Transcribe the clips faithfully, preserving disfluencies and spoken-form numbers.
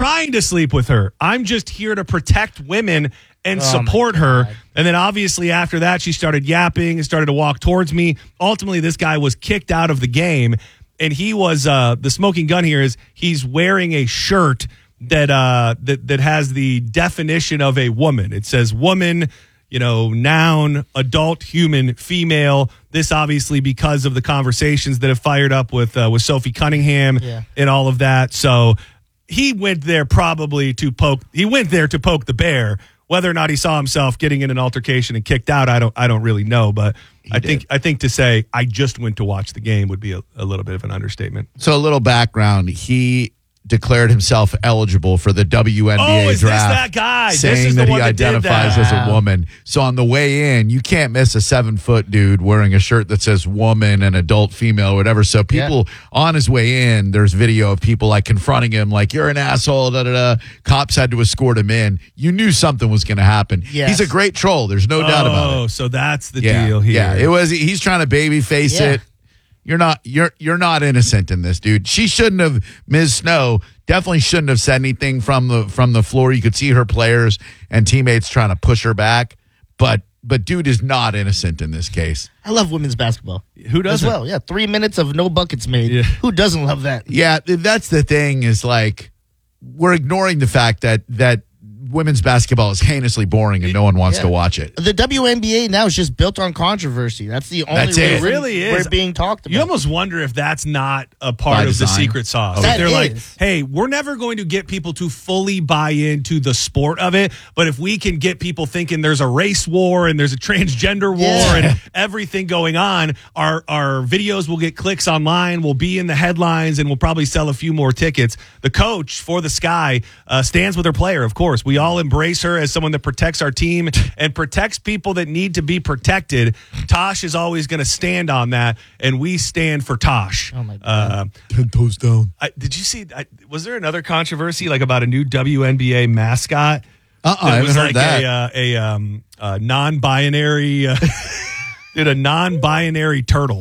trying to sleep with her. I'm just here to protect women and Oh, support my her. God. And then obviously after that, she started yapping and started to walk towards me. Ultimately, this guy was kicked out of the game. And he was, uh, the smoking gun here is he's wearing a shirt that, uh, that, that has the definition of a woman. It says woman, you know, noun, adult, human, female. This obviously because of the conversations that have fired up with, uh, with Sophie Cunningham Yeah. and all of that. So he went there probably to poke, he went there to poke the bear. Whether or not he saw himself getting in an altercation and kicked out, I don't I don't really know. But He I did. think I think to say I just went to watch the game would be a, a little bit of an understatement. So a little background. He declared himself eligible for the W N B A Oh, is this draft. that guy? This Saying is the that one he that did identifies that. as a woman. So on the way in, you can't miss a seven-foot dude wearing a shirt that says woman and adult, female, whatever. So people on his way in, there's video of people like confronting him, like, you're an asshole, da da da. Cops had to escort him in. You knew something was going to happen. Yes. He's a great troll. There's no doubt about it. Oh, so that's the Yeah, deal here. yeah. It was. He's trying to baby face Yeah. it. You're not. You're you're not innocent in this, dude. She shouldn't have. Miz Snow definitely shouldn't have said anything from the from the floor. You could see her players and teammates trying to push her back, but but dude is not innocent in this case. I love women's basketball. Who As doesn't? well, yeah. Three minutes of no buckets made. Yeah. Who doesn't love that? Yeah, that's the thing. Is like we're ignoring the fact that that women's basketball is heinously boring and no one wants Yeah. to watch it. The W N B A now is just built on controversy. That's the only That's it. reason It really is. we're being talked about. You almost wonder if that's not a part By of the design. secret sauce. That They're like, is. hey, we're never going to get people to fully buy into the sport of it, but if we can get people thinking there's a race war and there's a transgender war Yeah. and everything going on, our our videos will get clicks online, will be in the headlines, and we'll probably sell a few more tickets. The coach for the Sky uh, stands with her player, of course. We all embrace her as someone that protects our team and protects people that need to be protected. Tosh is always going to stand on that, and we stand for Tosh. Oh, my God. Uh, Ten toes down. I, did you see? I, was there another controversy like about a new W N B A mascot? Uh-uh, That I haven't was heard like that. A, uh, a, um, a non-binary, uh, did a non-binary turtle.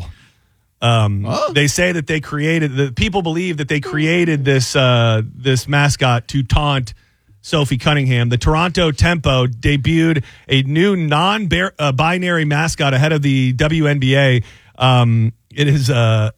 Um, Oh. They say that they created the people believe that they created this uh, this mascot to taunt Sophie Cunningham. The Toronto Tempo debuted a new non-binary mascot ahead of the W N B A. Um, it is uh,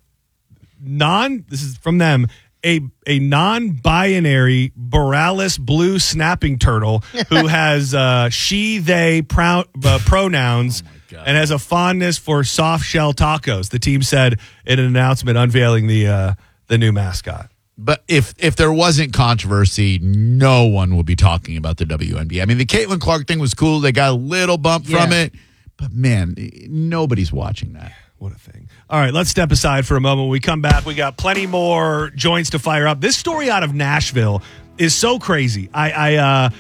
non. This is from them. A a non-binary Borealis blue snapping turtle who has uh, she they prou- uh, pronouns. And has a fondness for soft shell tacos, the team said in an announcement unveiling the uh, the new mascot. But if if there wasn't controversy, no one would be talking about the W N B A. I mean, the Caitlin Clark thing was cool. They got a little bump from Yeah. it. But, man, nobody's watching that. What a thing. All right, let's step aside for a moment. When we come back, we got plenty more joints to fire up. This story out of Nashville is so crazy. I, I uh,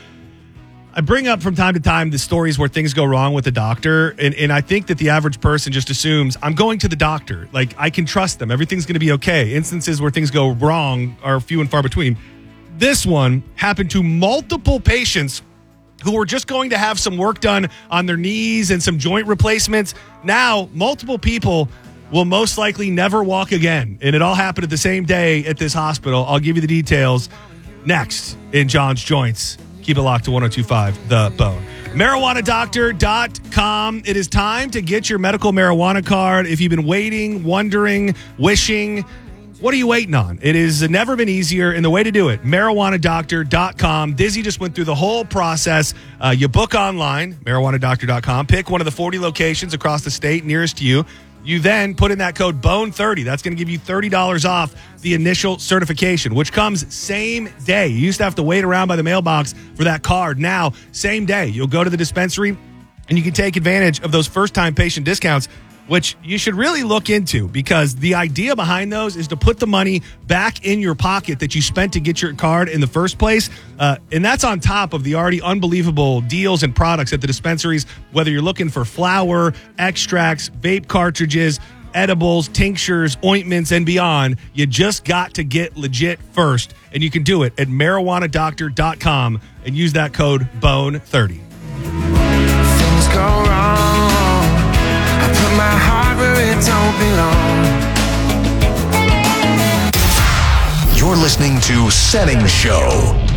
I bring up from time to time the stories where things go wrong with the doctor, and, and I think that the average person just assumes, I'm going to the doctor. Like, I can trust them. Everything's going to be okay. Instances where things go wrong are few and far between. This one happened to multiple patients who were just going to have some work done on their knees and some joint replacements. Now, multiple people will most likely never walk again. And it all happened at the same day at this hospital. I'll give you the details next in John's Joints. Keep it locked to one oh two point five The Bone. marijuana doctor dot com. It is time to get your medical marijuana card. If you've been waiting, wondering, wishing, what are you waiting on? It has never been easier, and the way to do it, marijuana doctor dot com. Dizzy just went through the whole process. Uh, you book online, marijuana doctor dot com. Pick one of the forty locations across the state nearest to you. You then put in that code bone thirty. That's going to give you thirty dollars off the initial certification, which comes same day. You used to have to wait around by the mailbox for that card. Now, same day. You'll go to the dispensary, and you can take advantage of those first-time patient discounts, which you should really look into, because the idea behind those is to put the money back in your pocket that you spent to get your card in the first place. Uh, and that's on top of the already unbelievable deals and products at the dispensaries, whether you're looking for flour, extracts, vape cartridges, edibles, tinctures, ointments, and beyond. You just got to get legit first. And you can do it at marijuana doctor dot com and use that code bone thirty. Things go wrong. I put my heart where it don't belong. You're listening to Setting Show.